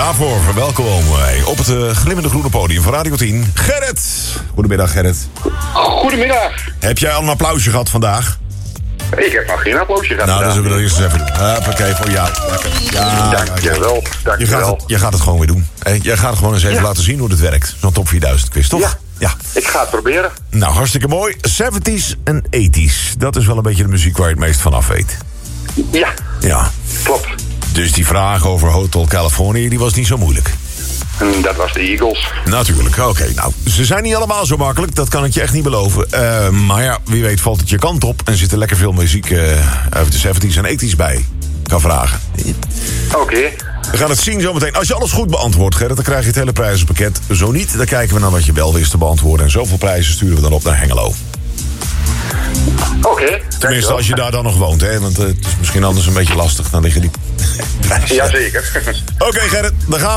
Daarvoor verwelkomen wij op het glimmende groene podium van Radio 10... Gerrit. Goedemiddag, Gerrit. Goedemiddag. Heb jij al een applausje gehad vandaag? Ik heb nog geen applausje gehad. Nou, dat zullen we dat eerst eens even doen. Hoppakee, voor jou. Ja, dankjewel. Je gaat het gewoon weer doen. Jij gaat het gewoon eens even laten zien hoe het werkt. Zo'n top 4000 quiz, toch? Ja, ik ga het proberen. Nou, hartstikke mooi. 70s en 80s. Dat is wel een beetje de muziek waar je het meest van af weet. Ja. Klopt. Dus die vraag over Hotel California, die was niet zo moeilijk. Dat was de Eagles. Natuurlijk, oké. Nou, ze zijn niet allemaal zo makkelijk, dat kan ik je echt niet beloven. Maar ja, wie weet valt het je kant op en zit er lekker veel muziek uit de 70s en 80s bij. Kan vragen. Oké. We gaan het zien zometeen. Als je alles goed beantwoordt, Gerrit, dan krijg je het hele prijzenpakket. Zo niet, dan kijken we naar wat je wel wist te beantwoorden. En zoveel prijzen sturen we dan op naar Hengelo. Oké. Tenminste, als je daar dan nog woont, hè. Want het is misschien anders een beetje lastig. Dan liggen die prijzen. Jazeker. Oké, Gerrit, dan gaan we.